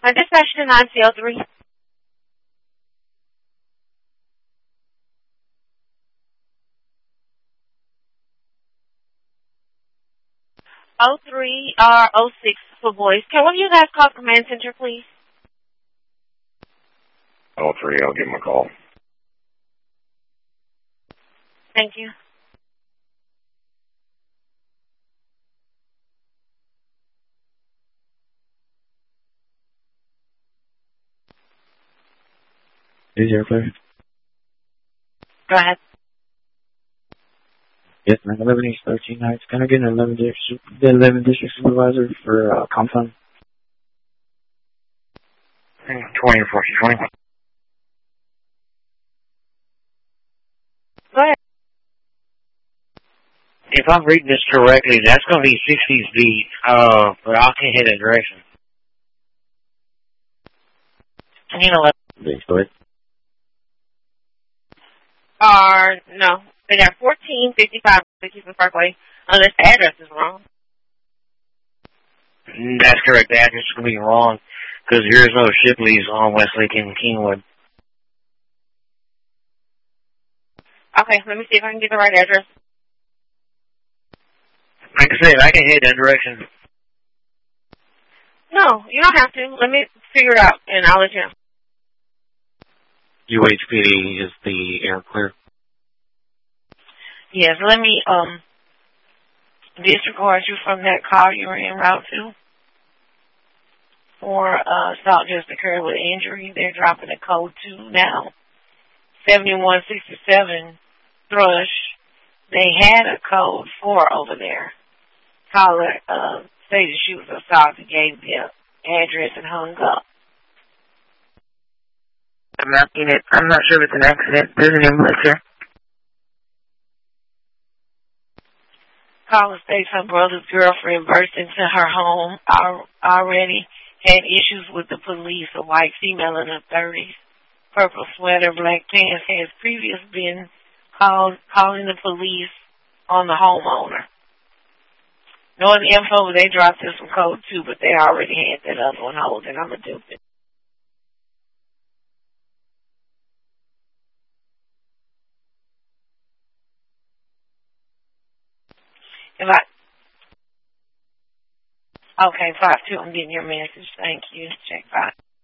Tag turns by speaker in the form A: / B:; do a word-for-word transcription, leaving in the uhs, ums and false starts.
A: My dispatch to nine C L three. Oh three or oh six for boys. Can one of you guys call command center, please?
B: Oh three, I'll give him a call.
A: Thank you.
C: Is your clear?
A: Go ahead.
C: Yes, man. eleven East thirteen Heights. Can I get an eleven district, the eleven district supervisor for uh, Compton?
B: twenty or fourteen, twenty.
A: Go ahead.
D: If I'm reading this correctly, that's going to be sixties beat, uh, but I can't hit that direction.
A: You know what?
C: Yes, go ahead.
A: Or, no. They got fourteen fifty-five Houston Parkway, unless the address is wrong.
D: That's correct. The address is going to be wrong, because here's no Shipley's on Westlake and Kingwood.
A: Okay, let me see if I can get the right address.
D: Like I said, I can hit that direction.
A: No, you don't have to. Let me figure it out, and I'll let you know.
C: U H P D is the air clear.
A: Yes, let me um disregard you from that call you were en route to. For uh, assault just occurred with injury. They're dropping a code two now. seventy-one sixty-seven Thrush. They had a code four over there. Caller uh, stated she was assaulted, gave the address, and hung up.
E: I'm not in it. I'm not sure if it's an accident. There's an ambulance here.
A: Caller states her brother's girlfriend burst into her home, al- already had issues with the police. A white female in her thirties, purple sweater, black pants, has previously been called, calling the police on the homeowner. Knowing the info, they dropped this from code two, but they already had that other one holding. I'm a dupe it. If I, okay, five two, I'm getting your message. Thank you. Check five.